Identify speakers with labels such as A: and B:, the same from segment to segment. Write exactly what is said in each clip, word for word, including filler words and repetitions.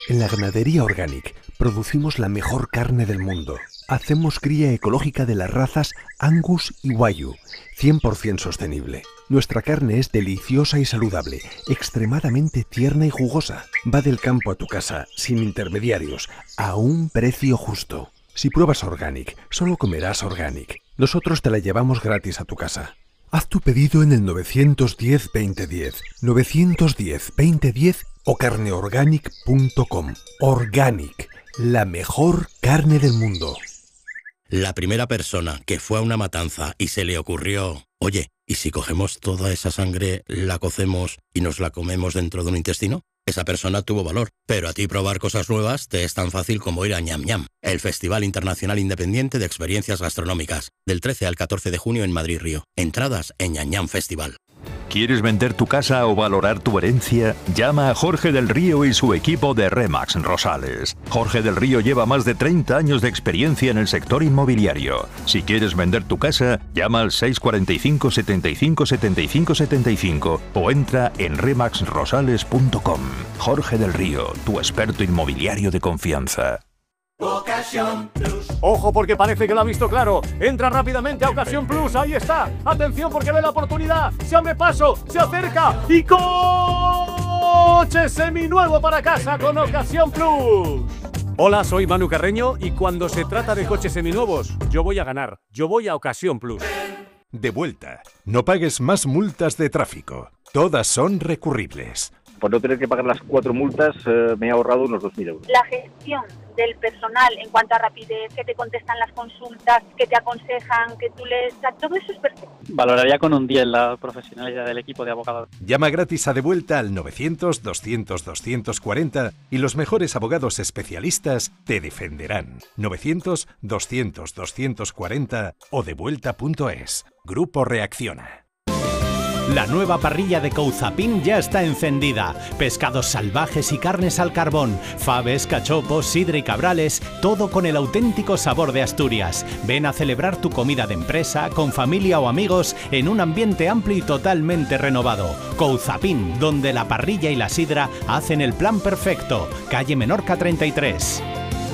A: En la ganadería Organic producimos la mejor carne del mundo. Hacemos cría ecológica de las razas Angus y Wagyu, cien por ciento sostenible. Nuestra carne es deliciosa y saludable, extremadamente tierna y jugosa. Va del campo a tu casa, sin intermediarios, a un precio justo. Si pruebas Organic, solo comerás Organic. Nosotros te la llevamos gratis a tu casa. Haz tu pedido en el nueve uno cero, veinte diez, nueve uno cero, veinte diez o carneorganic punto com. Organic, la mejor carne del mundo.
B: La primera persona que fue a una matanza y se le ocurrió, oye, ¿y si cogemos toda esa sangre, la cocemos y nos la comemos dentro de un intestino? Esa persona tuvo valor, pero a ti probar cosas nuevas te es tan fácil como ir a Ñam Ñam, el Festival Internacional Independiente de Experiencias Gastronómicas, del trece al catorce de junio en Madrid Río. Entradas en Ñam Ñam Festival.
C: ¿Quieres vender tu casa o valorar tu herencia? Llama a Jorge del Río y su equipo de Remax Rosales. Jorge del Río lleva más de treinta años de experiencia en el sector inmobiliario. Si quieres vender tu casa, llama al seis cuatro cinco, setenta y cinco, setenta y cinco, setenta y cinco o entra en remax rosales punto com. Jorge del Río, tu experto inmobiliario de confianza.
D: Ocasión Plus. Ojo, porque parece que lo ha visto claro. Entra rápidamente a Ocasión Plus. Ahí está. Atención, porque ve la oportunidad. Se abre paso, se acerca y coche seminuevo para casa con Ocasión Plus. Hola, soy Manu Carreño y cuando se trata de coches seminuevos, yo voy a ganar. Yo voy a Ocasión Plus.
E: De vuelta. No pagues más multas de tráfico. Todas son recurribles.
F: Por no tener que pagar las cuatro multas, eh, me he ahorrado unos dos mil euros.
G: La gestión del personal en cuanto a rapidez, que te contestan las consultas, que te aconsejan, que tú les... Todo eso es perfecto.
H: Valoraría con un diez la profesionalidad del equipo de abogados.
E: Llama gratis a De Vuelta al novecientos, doscientos, doscientos cuarenta y los mejores abogados especialistas te defenderán. novecientos, doscientos, doscientos cuarenta o devuelta punto es. Grupo Reacciona.
I: La nueva parrilla de Couzapin ya está encendida. Pescados salvajes y carnes al carbón, faves, cachopos, sidra y cabrales, todo con el auténtico sabor de Asturias. Ven a celebrar tu comida de empresa, con familia o amigos, en un ambiente amplio y totalmente renovado. Couzapin, donde la parrilla y la sidra hacen el plan perfecto. Calle Menorca treinta y tres.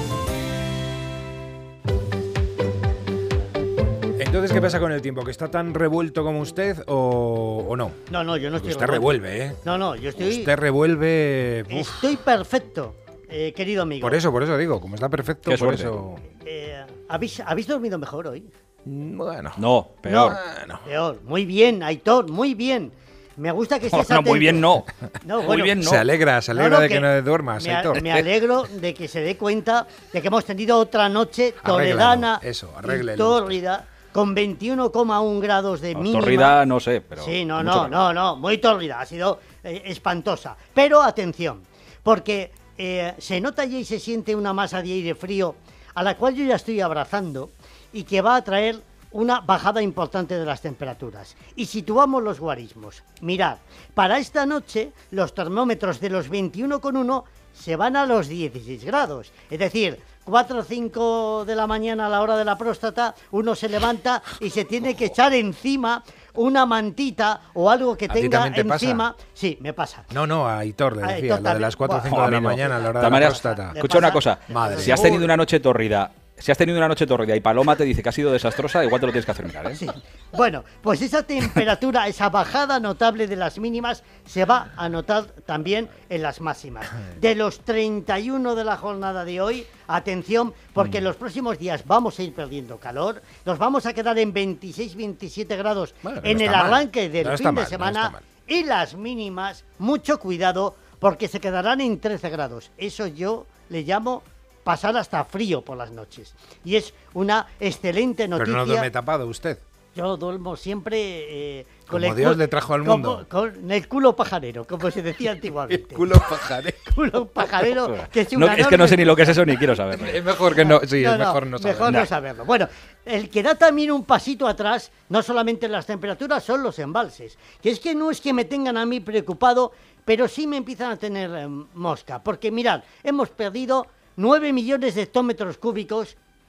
J: Entonces, ¿qué pasa con el tiempo? ¿Que está tan revuelto como usted o, o no?
K: No, no, yo no estoy
J: Usted
K: revuelto.
J: revuelve, ¿eh?
K: No, no, yo estoy...
J: Usted revuelve... Uf.
K: Estoy perfecto, eh, querido amigo.
J: Por eso, por eso digo, como está perfecto,
L: Qué
J: por
L: suerte.
J: eso...
K: Eh, ¿habéis, ¿Habéis dormido mejor hoy?
J: Bueno.
L: No, peor.
K: No, peor. Muy bien, Aitor, muy bien. Me gusta que estés
L: No, no,
K: atento.
L: muy bien no.
K: No,
L: Muy
K: bueno,
L: bien no.
J: Se alegra, se alegra
K: No, no,
J: de que,
K: que
J: no duermas,
K: me, a-
J: Aitor.
K: me alegro de que se dé cuenta de que hemos tenido otra noche toledana
J: Arréglalo, eso,
K: y
J: arréglelo
K: tórrida, con veintiuno coma uno grados de
L: No,
K: mínima.
L: Torrida no sé, pero...
K: Sí, no,
L: mucho
K: no,
L: calor.
K: no, no, muy tórrida, ha sido eh, espantosa. Pero atención, porque eh, se nota ya y se siente una masa de aire frío a la cual yo ya estoy abrazando y que va a traer una bajada importante de las temperaturas. Y situamos los guarismos. Mirad, para esta noche los termómetros de los veintiuno coma uno se van a los dieciséis grados. Es decir, cuatro o cinco de la mañana a la hora de la próstata, uno se levanta y se tiene que echar encima una mantita o algo que
J: ¿A ti
K: tenga
J: también te pasa?
K: encima. Sí, me pasa.
J: No, no, a Aitor le
K: A
J: decía,
K: Aitor
J: la de
K: también.
J: las cuatro o cinco
L: Buah,
J: de la
L: a mí no.
J: mañana a la hora
L: De
J: de la
L: todas maneras,
J: próstata.
K: Le
L: escucha una
K: pasa-
L: cosa.
J: Madre
L: Si has tenido una noche torrida, si has tenido una noche torrida y Paloma te dice que ha sido desastrosa, igual te lo tienes que hacer mirar, ¿eh?
K: Sí. Bueno, pues esa temperatura, esa bajada notable de las mínimas se va a notar también en las máximas. De los treinta y uno de la jornada de hoy, atención, porque en los próximos días vamos a ir perdiendo calor, nos vamos a quedar en veintiséis veintisiete grados
J: Bueno, no
K: en el
J: está mal.
K: arranque del
J: No está
K: fin
J: mal,
K: de
J: no
K: semana
J: está mal.
K: y las mínimas, mucho cuidado, porque se quedarán en trece grados. Eso yo le llamo pasar hasta frío por las noches. Y es una excelente noticia.
J: Pero no duerme tapado usted.
K: Yo duermo siempre eh, con
J: Como
K: el
J: Dios
K: cu-
J: le trajo al
K: como-
J: mundo.
K: con el culo pajarero, como se decía antiguamente.
J: Culo pajarero.
K: Culo pajarero, que es,
L: No,
K: una
L: es que no
K: enorme-
L: sé ni lo que es eso ni quiero saberlo.
J: Es mejor que no, sí, es mejor no saberlo.
K: mejor no saberlo. Bueno, el que da también un pasito atrás, no solamente en las temperaturas, son los embalses. Que es que no es que me tengan a mí preocupado, pero sí me empiezan a tener eh, mosca. Porque mirad, hemos perdido nueve millones de hectómetros cúbicos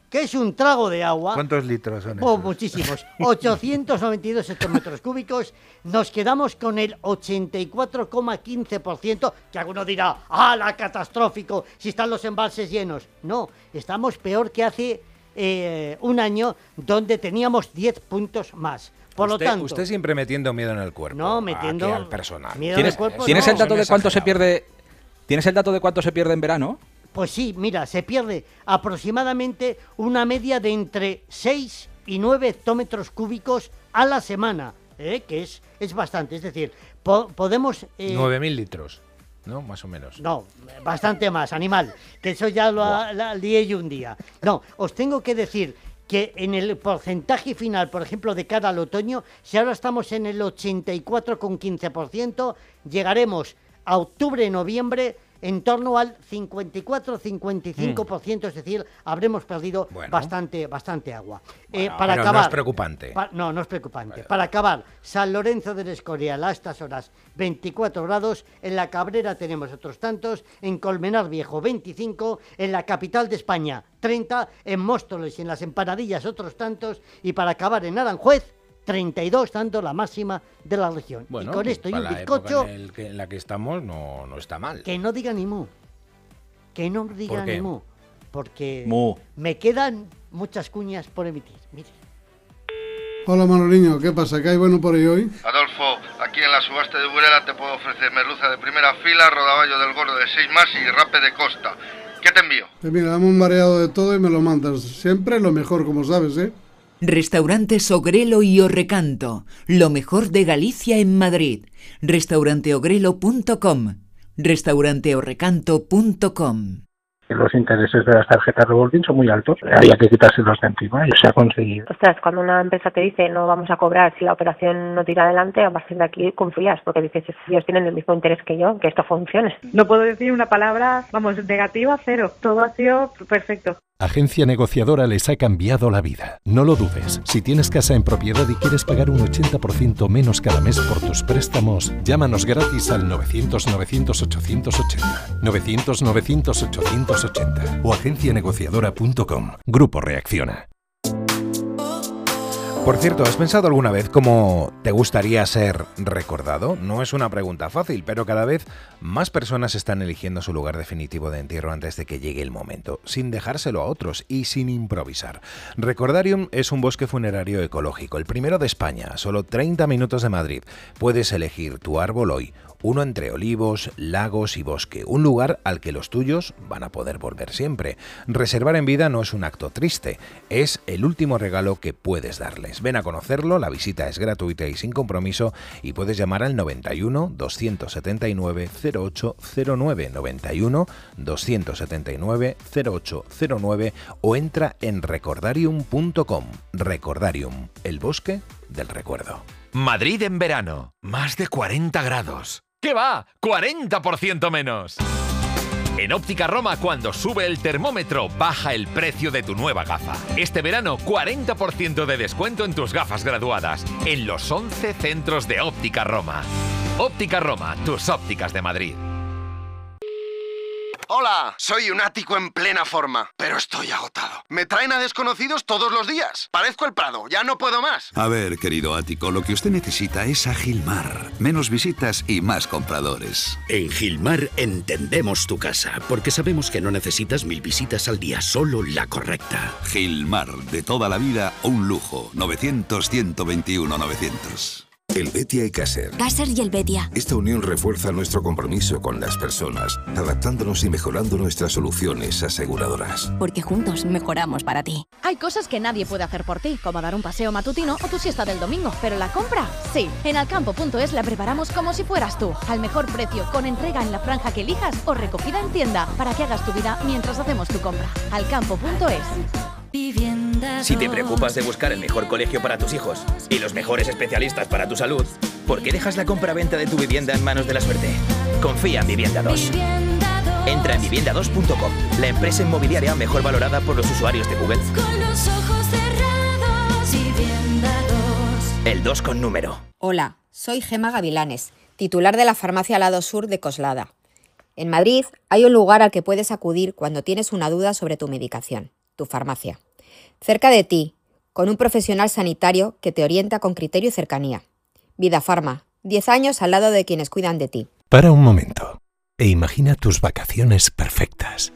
K: que es un trago de agua.
J: ¿Cuántos litros son
K: Oh,
J: esos?
K: muchísimos. ochocientos noventa y dos hectómetros cúbicos. Nos quedamos con el ochenta y cuatro coma quince por ciento, que alguno dirá, ¡ah, la catastrófico! Si están los embalses llenos. No, estamos peor que hace eh, un año, donde teníamos diez puntos más. Por
J: usted,
K: lo tanto...
J: Usted siempre metiendo miedo en el cuerpo.
K: No, metiendo...
J: Aquí al personal.
K: Miedo
L: ¿Tienes,
K: en el cuerpo,
L: ¿tienes
K: no.
L: el dato de cuánto se pierde? ¿Tienes el dato de cuánto se pierde en verano?
K: Pues sí, mira, se pierde aproximadamente una media de entre seis y nueve hectómetros cúbicos a la semana, ¿eh? Que es, es bastante. Es decir, po podemos... Eh,
J: nueve mil litros, ¿no? Más o menos.
K: No, bastante más, animal. Que eso ya lo ha, la, lié yo un día. No, os tengo que decir que en el porcentaje final, por ejemplo, de cara al otoño, si ahora estamos en el ochenta y cuatro coma quince por ciento, llegaremos a octubre-noviembre en torno al cincuenta y cuatro a cincuenta y cinco por ciento, mm. es decir, habremos perdido bueno. bastante, bastante agua.
J: Bueno,
K: eh, para
J: pero
K: acabar,
J: no es preocupante.
K: Pa, no, no es preocupante.
J: Bueno.
K: Para acabar, San Lorenzo del Escorial a estas horas veinticuatro grados, en la Cabrera tenemos otros tantos, en Colmenar Viejo veinticinco, en la capital de España treinta, en Móstoles y en las Empanadillas otros tantos, y para acabar en Aranjuez treinta y dos, tanto la máxima de la región.
J: Bueno,
K: y con esto y un
J: la
K: bizcocho...
J: En, el que, en la que estamos no, no está mal.
K: Que no diga ni mu. Que no diga
J: ¿Por qué?
K: ni mu. Porque
L: mu.
K: me quedan muchas cuñas por emitir. Mire.
M: Hola Manoliño, ¿qué pasa? ¿Qué hay bueno por ahí hoy?
N: Adolfo, aquí en la subasta de Burela te puedo ofrecer merluza de primera fila, rodaballo del gordo de seis más y rape de costa. ¿Qué te envío?
M: Pues mira, dame un mareado de todo y me lo mandas. Siempre lo mejor, como sabes, ¿eh?
O: Restaurantes Ogrelo y Orrecanto, lo mejor de Galicia en Madrid. restaurante ogrelo punto com, restaurante orrecanto punto com.
P: Los intereses de las tarjetas revolving son muy altos, había que quitárselos de encima y se ha conseguido.
Q: Ostras, cuando una empresa te dice no vamos a cobrar si la operación no tira adelante, a partir de aquí confías, porque dices, ellos tienen el mismo interés que yo, que esto funcione.
R: No puedo decir una palabra, vamos, negativa, cero. Todo ha sido perfecto.
E: Agencia Negociadora les ha cambiado la vida. No lo dudes. Si tienes casa en propiedad y quieres pagar un ochenta por ciento menos cada mes por tus préstamos, llámanos gratis al novecientos novecientos ochocientos ochenta, novecientos novecientos ochocientos ochenta o agencia negociadora punto com. Grupo Reacciona.
J: Por cierto, ¿has pensado alguna vez cómo te gustaría ser recordado? No es una pregunta fácil, pero cada vez más personas están eligiendo su lugar definitivo de entierro antes de que llegue el momento, sin dejárselo a otros y sin improvisar. Recordarium es un bosque funerario ecológico, el primero de España, a solo treinta minutos de Madrid. Puedes elegir tu árbol hoy, uno entre olivos, lagos y bosque, un lugar al que los tuyos van a poder volver siempre. Reservar en vida no es un acto triste, es el último regalo que puedes darles. Ven a conocerlo, la visita es gratuita y sin compromiso y puedes llamar al noventa y uno, doscientos setenta y nueve, cero ocho cero nueve, noventa y uno, doscientos setenta y nueve, cero ocho cero nueve o entra en recordarium punto com. Recordarium, el bosque del recuerdo.
S: Madrid en verano, más de cuarenta grados. ¿Qué va? ¡cuarenta por ciento menos! En Óptica Roma, cuando sube el termómetro, baja el precio de tu nueva gafa. Este verano, cuarenta por ciento de descuento en tus gafas graduadas, en los once centros de Óptica Roma. Óptica Roma, tus ópticas de Madrid.
N: Hola, soy un ático en plena forma, pero estoy agotado. Me traen a desconocidos todos los días. Parezco el Prado, ya no puedo más.
T: A ver, querido ático, lo que usted necesita es a Gilmar. Menos visitas y más compradores.
U: En Gilmar entendemos tu casa, porque sabemos que no necesitas mil visitas al día, solo la correcta.
T: Gilmar, de toda la vida, un lujo. novecientos, ciento veintiuno, novecientos.
V: Helvetia y Caser.
W: Caser y Helvetia.
V: Esta unión refuerza nuestro compromiso con las personas, adaptándonos y mejorando nuestras soluciones aseguradoras.
W: Porque juntos mejoramos para ti.
X: Hay cosas que nadie puede hacer por ti, como dar un paseo matutino o tu siesta del domingo, pero la compra, sí. En alcampo punto es la preparamos como si fueras tú, al mejor precio, con entrega en la franja que elijas o recogida en tienda, para que hagas tu vida mientras hacemos tu compra. alcampo punto es.
Y: Si te preocupas de buscar el mejor colegio para tus hijos y los mejores especialistas para tu salud, ¿por qué dejas la compra-venta de tu vivienda en manos de la suerte? Confía en Vivienda dos. Entra en vivienda dos punto com, la empresa inmobiliaria mejor valorada por los usuarios de Google.
W: Con los ojos cerrados, Vivienda dos.
Y: El dos con número.
Z: Hola, soy Gema Gavilanes, titular de la farmacia Lado Sur de Coslada. En Madrid hay un lugar al que puedes acudir cuando tienes una duda sobre tu medicación. Tu farmacia. Cerca de ti, con un profesional sanitario que te orienta con criterio y cercanía. Vida Pharma, diez años al lado de quienes cuidan de ti.
E: Para un momento e imagina tus vacaciones perfectas.